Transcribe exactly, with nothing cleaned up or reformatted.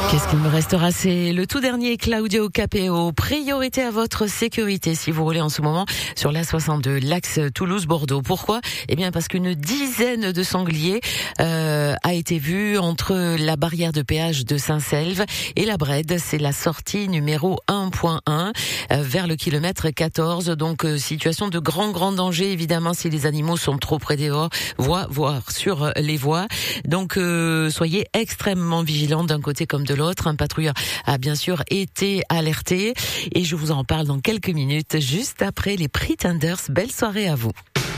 Qu'est-ce qu'il me restera? C'est le tout dernier Claudio Capéo. Priorité à votre sécurité si vous roulez en ce moment sur l'A soixante-deux, l'axe Toulouse-Bordeaux. Pourquoi? Eh bien parce qu'une dizaine de sangliers euh, a été vue entre la barrière de péage de Saint-Selve et la Brède. C'est la sortie numéro un point un euh, vers le kilomètre quatorze. Donc euh, situation de grand grand danger évidemment si les animaux sont trop près des voies, voire sur les voies. Donc euh, soyez extrêmement vigilants d'un côté comme de l'autre. Un patrouilleur a bien sûr été alerté et je vous en parle dans quelques minutes juste après les Pretenders. Belle soirée à vous.